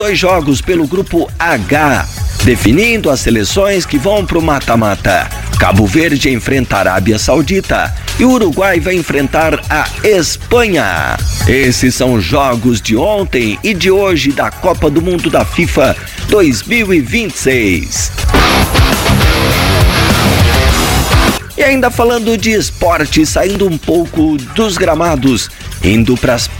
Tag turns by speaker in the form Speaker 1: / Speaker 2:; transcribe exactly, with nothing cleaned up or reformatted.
Speaker 1: Dois jogos pelo grupo H, definindo as seleções que vão para o mata-mata. Cabo Verde enfrenta a Arábia Saudita e o Uruguai vai enfrentar a Espanha. Esses são os jogos de ontem e de hoje da Copa do Mundo da FIFA dois mil e vinte e seis. E ainda falando de esporte, saindo um pouco dos gramados, indo para as